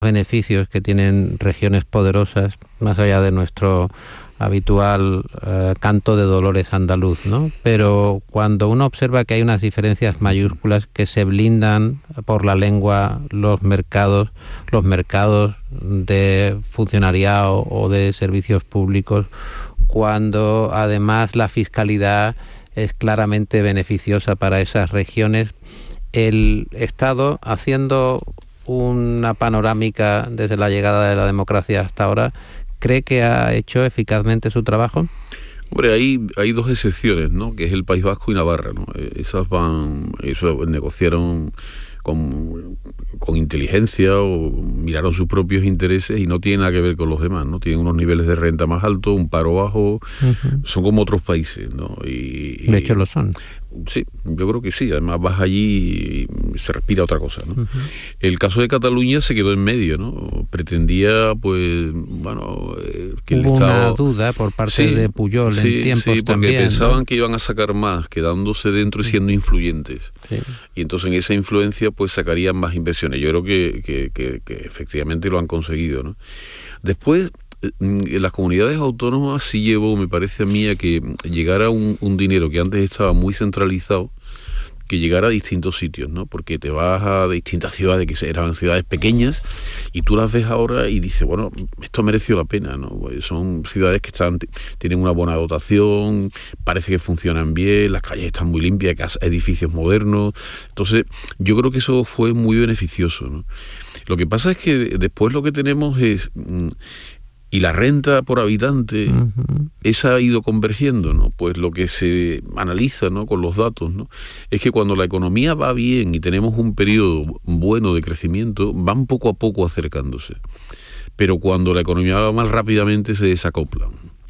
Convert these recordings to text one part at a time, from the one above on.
beneficios que tienen regiones poderosas, más allá de nuestro habitual canto de dolores andaluz, ¿no? Pero cuando uno observa que hay unas diferencias mayúsculas, que se blindan por la lengua los mercados de funcionariado o de servicios públicos, cuando además la fiscalidad es claramente beneficiosa para esas regiones, el Estado, haciendo una panorámica desde la llegada de la democracia hasta ahora, ¿cree que ha hecho eficazmente su trabajo? Hombre, hay dos excepciones, ¿no? Que es el País Vasco y Navarra, ¿no? Eso negociaron con inteligencia o miraron sus propios intereses y no tienen nada que ver con los demás, ¿no? Tienen unos niveles de renta más altos, un paro bajo, son como otros países, ¿no? De hecho lo son. Sí, yo creo que sí. Además vas allí y se respira otra cosa, ¿no? El caso de Cataluña se quedó en medio, ¿no? Pretendía, pues, bueno, que el Hubo Estado... una duda por parte de Pujol en tiempos porque también, pensaban, ¿no?, que iban a sacar más quedándose dentro y siendo influyentes. Sí. Y entonces en esa influencia pues sacarían más inversiones. Yo creo que efectivamente lo han conseguido, ¿no? Después, en las comunidades autónomas sí llevó, me parece a mí, a que llegara un dinero que antes estaba muy centralizado, que llegara a distintos sitios, ¿no? Porque te vas a distintas ciudades que eran ciudades pequeñas y tú las ves ahora y dices, bueno, esto mereció la pena, ¿no? Pues son ciudades que tienen una buena dotación, parece que funcionan bien, las calles están muy limpias, edificios modernos. Entonces, yo creo que eso fue muy beneficioso, ¿no? Lo que pasa es que después lo que tenemos es... Y la renta por habitante, esa ha ido convergiendo, ¿no? Pues lo que se analiza, ¿no?, con los datos, ¿no?, es que cuando la economía va bien y tenemos un periodo bueno de crecimiento, van poco a poco acercándose. Pero cuando la economía va más rápidamente, se desacoplan.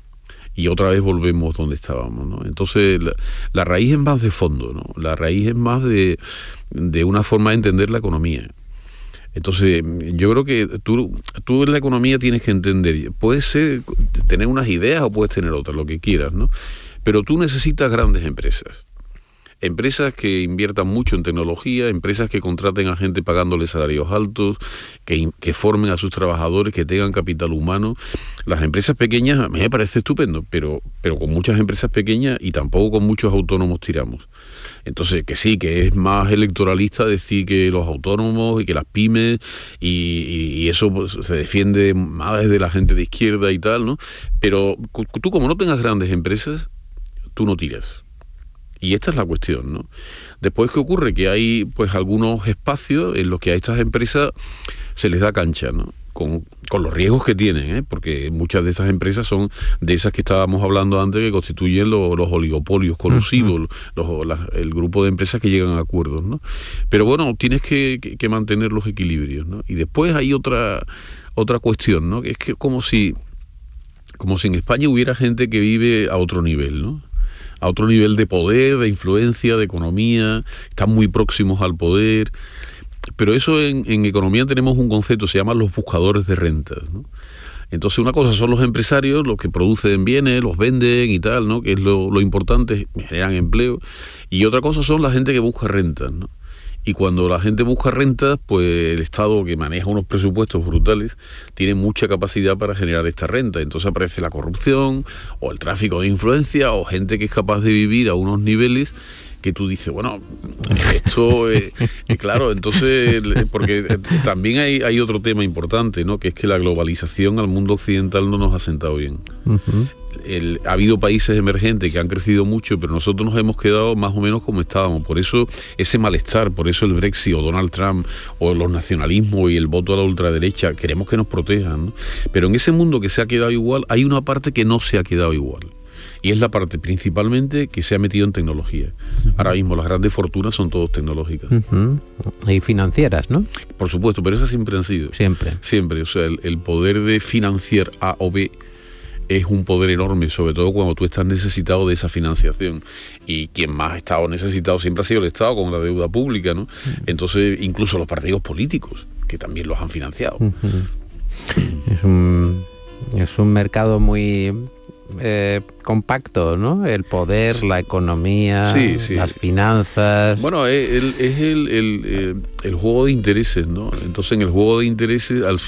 Y otra vez volvemos donde estábamos, ¿no? Entonces, la raíz es más de fondo, ¿no? La raíz es más de una forma de entender la economía. Entonces, yo creo que tú en la economía tienes que entender, puedes tener unas ideas o puedes tener otras, lo que quieras, ¿no? Pero tú necesitas grandes empresas. Empresas que inviertan mucho en tecnología, empresas que contraten a gente pagándole salarios altos, que formen a sus trabajadores, que tengan capital humano. Las empresas pequeñas, a mí me parece estupendo, pero con muchas empresas pequeñas y tampoco con muchos autónomos tiramos. Entonces, que sí, que es más electoralista decir que los autónomos y que las pymes y eso pues, se defiende más desde la gente de izquierda y tal, ¿no? Pero tú, como no tengas grandes empresas, tú no tiras. Y esta es la cuestión, ¿no? Después, ¿qué ocurre? Que hay pues algunos espacios en los que a estas empresas se les da cancha, ¿no? Con los riesgos que tienen, ¿eh? Porque muchas de estas empresas son de esas que estábamos hablando antes, que constituyen los oligopolios colusivos, el grupo de empresas que llegan a acuerdos, ¿no? Pero bueno, tienes que mantener los equilibrios, ¿no? Y después hay otra cuestión, ¿no? Que es que como si en España hubiera gente que vive a otro nivel, ¿no? A otro nivel de poder, de influencia, de economía, están muy próximos al poder. Pero eso en economía tenemos un concepto, se llama los buscadores de rentas, ¿no? Entonces una cosa son los empresarios, los que producen bienes, los venden y tal, ¿no?, que es lo importante, generan empleo, y otra cosa son la gente que busca rentas, ¿no? Y cuando la gente busca rentas, pues el Estado, que maneja unos presupuestos brutales, tiene mucha capacidad para generar esta renta. Entonces aparece la corrupción, o el tráfico de influencia, o gente que es capaz de vivir a unos niveles que tú dices, bueno, esto, claro, entonces, porque también hay otro tema importante, ¿no?, que es que la globalización al mundo occidental no nos ha sentado bien. Ha habido países emergentes que han crecido mucho, pero nosotros nos hemos quedado más o menos como estábamos. Por eso ese malestar, por eso el Brexit o Donald Trump o los nacionalismos y el voto a la ultraderecha, queremos que nos protejan, ¿no? Pero en ese mundo que se ha quedado igual, hay una parte que no se ha quedado igual. Y es la parte principalmente que se ha metido en tecnología. Ahora mismo las grandes fortunas son todas tecnológicas. Y financieras, ¿no? Por supuesto, pero esas siempre han sido. Siempre. O sea, el poder de financiar A o B es un poder enorme, sobre todo cuando tú estás necesitado de esa financiación. Y quien más ha estado necesitado siempre ha sido el Estado, con la deuda pública, ¿no? Entonces, incluso los partidos políticos, que también los han financiado. Es un mercado muy compacto, ¿no? El poder, la economía, las finanzas. Bueno, es el juego de intereses, ¿no? Entonces, en el juego de intereses, al